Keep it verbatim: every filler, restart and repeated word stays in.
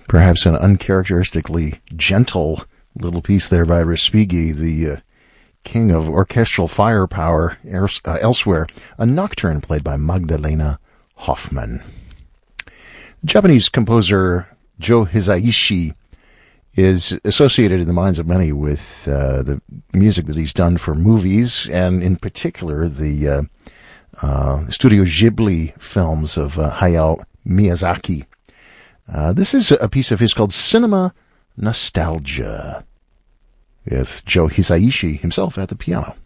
Perhaps an uncharacteristically gentle little piece there by Respighi, the uh, king of orchestral firepower ers- uh, elsewhere. A nocturne played by Magdalena Hoffman. The Japanese composer Joe Hisaishi is associated in the minds of many with uh, the music that he's done for movies, and in particular the uh, uh, Studio Ghibli films of uh, Hayao Miyazaki. Uh, this is a piece of his called Cinema Nostalgia, with Joe Hisaishi himself at the piano.